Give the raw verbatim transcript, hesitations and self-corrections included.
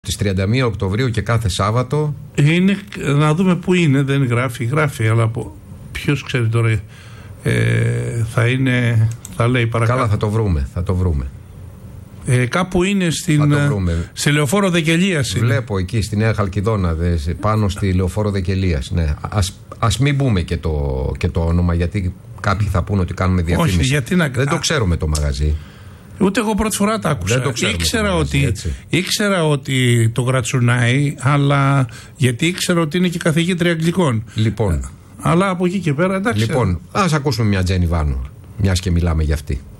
Τις τριάντα μία Οκτωβρίου και κάθε Σάββατο. Είναι, να δούμε πού είναι, δεν γράφει, γράφει, αλλά ποιος ξέρει τώρα, ε, θα είναι, θα λέει παρακάτω. Καλά, θα το βρούμε, θα το βρούμε. Ε, κάπου είναι στην, στη Λεωφόρο Δεκελίας. Βλέπω εκεί στη Νέα Χαλκιδόνα, δε, πάνω στη Λεωφόρο Δεκελίας. Ναι. Ας, ας μην πούμε και το, και το όνομα, γιατί κάποιοι θα πούνε ότι κάνουμε διαφήμιση. Όχι, γιατί να... Δεν το ξέρουμε το μαγαζί. Ούτε εγώ πρώτη φορά τα άκουσα. Δεν το ξέρουμε ήξερα, το μαγαζί, ότι, ήξερα ότι το γρατσουνάει, αλλά γιατί ήξερα ότι είναι και καθηγήτρια αγγλικών. Λοιπόν. Αλλά από εκεί και πέρα, εντάξει. Λοιπόν, ας ακούσουμε μια Τζένι Βάνου, μιας και μιλάμε για αυτή.